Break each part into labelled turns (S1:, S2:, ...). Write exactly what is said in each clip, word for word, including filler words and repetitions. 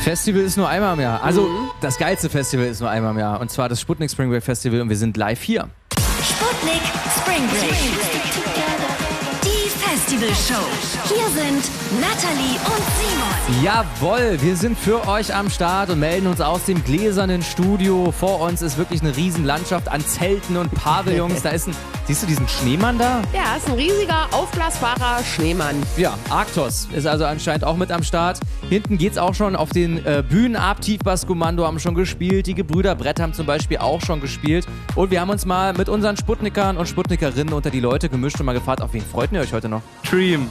S1: Festival ist nur einmal im Jahr. Also
S2: Mhm.
S1: das geilste Festival ist nur einmal im Jahr. Und zwar das Sputnik Spring Break Festival und wir sind live hier.
S3: Sputnik Spring Break. Die Festivalshow. Hier sind Natalie und Simon.
S1: Jawohl, wir sind für euch am Start und melden uns aus dem gläsernen Studio. Vor uns ist wirklich eine riesen Landschaft an Zelten und Pavillons. Da ist ein, siehst du diesen Schneemann da?
S2: Ja, ist ein riesiger, aufblasbarer Schneemann.
S1: Ja, Arktos ist also anscheinend auch mit am Start. Hinten geht's auch schon auf den äh, Bühnen ab. Tiefbasskommando haben schon gespielt. Die Gebrüder Brett haben zum Beispiel auch schon gespielt. Und wir haben uns mal mit unseren Sputnikern und Sputnikerinnen unter die Leute gemischt und mal gefragt, auf wen freut ihr euch heute noch?
S4: Dream.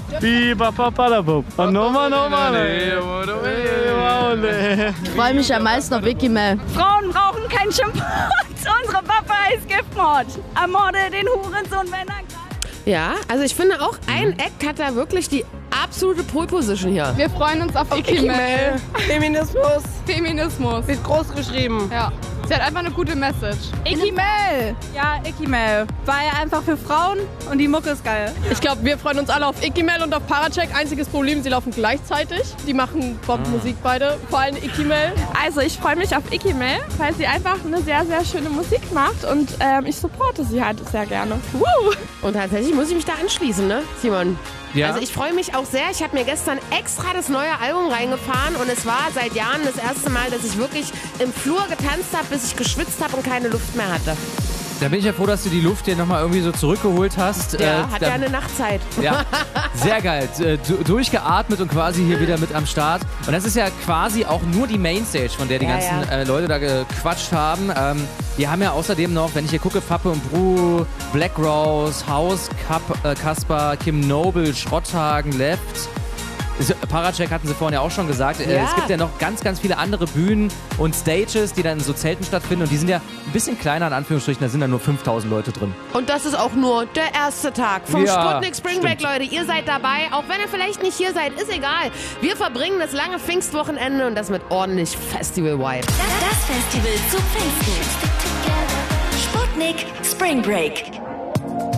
S5: Ich freue mich am meisten auf Ikimel.
S6: Frauen brauchen keinen Schimpfwort. Unsere Papa ist Giftmord. Ermorde den Hurensohn, wenn er gerade...
S2: Ja, also ich finde auch, ein Act hat da wirklich die absolute Pole Position hier.
S5: Wir freuen uns auf Ikimel.
S7: Feminismus
S5: Feminismus.
S7: wird groß geschrieben.
S5: Ja. Sie hat einfach eine gute Message.
S6: Ikimel. Ja, Ikimel. War ja einfach für Frauen und die Mucke ist geil.
S7: Ich glaube, wir freuen uns alle auf Ikimel und auf Paracheck. Einziges Problem, sie laufen gleichzeitig. Die machen Bombenmusik beide, vor allem Ikimel.
S6: Also ich freue mich auf Ikimel, weil sie einfach eine sehr, sehr schöne Musik macht und ähm, ich supporte sie halt sehr gerne. Woo!
S2: Und tatsächlich muss ich mich da anschließen, ne, Simon?
S1: Ja.
S2: Also ich freue mich auch sehr. Ich habe mir gestern extra das neue Album reingefahren und es war seit Jahren das erste Mal, dass ich wirklich im Flur getanzt habe, bis ich geschwitzt habe und keine Luft mehr hatte.
S1: Da bin ich ja froh, dass du die Luft hier nochmal irgendwie so zurückgeholt hast.
S2: Ja,
S1: Äh,
S2: hat
S1: da-
S2: ja eine Nachtzeit.
S1: Ja, sehr geil. Äh, du- durchgeatmet und quasi hier wieder mit am Start. Und das ist ja quasi auch nur die Mainstage, von der die
S2: Ja,
S1: ganzen
S2: ja.
S1: Äh, Leute da gequatscht haben. Ähm, wir haben ja außerdem noch, wenn ich hier gucke, Pappe und Bru, Black Rose, House, Kap, äh, Kasper, Kim Noble, Schrotthagen, Left. Ist- Paracheck hatten sie vorhin ja auch schon gesagt. Äh,
S2: Ja.
S1: Es gibt ja noch ganz, ganz viele andere Bühnen und Stages, die dann in so Zelten stattfinden. Und die sind ja ein bisschen kleiner, in Anführungsstrichen. Da sind dann nur fünftausend Leute drin.
S2: Und das ist auch nur der erste Tag vom
S1: Ja,
S2: Sputnik Spring Break, Leute. Ihr seid dabei, auch wenn ihr vielleicht nicht hier seid, ist egal. Wir verbringen das lange Pfingstwochenende und das mit ordentlich Festival-Vibe.
S3: Das Festival zu Pfingsten. Sputnik Spring Break.